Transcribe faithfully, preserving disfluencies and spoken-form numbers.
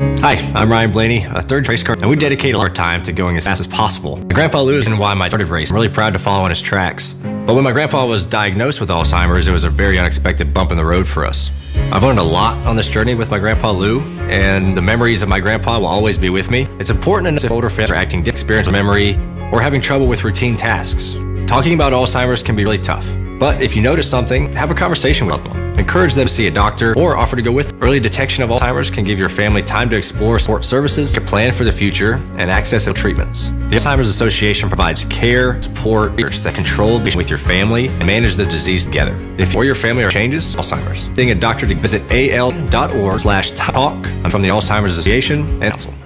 Hi, I'm Ryan Blaney, a third race car, and we dedicate our time to going as fast as possible. My grandpa Lou is why I started racing. I'm really proud to follow in his tracks. But when my grandpa was diagnosed with Alzheimer's, it was a very unexpected bump in the road for us. I've learned a lot on this journey with my grandpa Lou, and the memories of my grandpa will always be with me. It's important to know if older fans are acting experience memory or having trouble with routine tasks. Talking about Alzheimer's can be really tough, but if you notice something, have a conversation with them. Encourage them to see a doctor or offer to go with them. Early detection of Alzheimer's can give your family time to explore support services, to plan for the future, and access to treatments. The Alzheimer's Association provides care, support, research that control with your family and manage the disease together. If you or your family are changes, Alzheimer's. Seeing a doctor to visit A L dot org slash talk. I'm from the Alzheimer's Association and Council.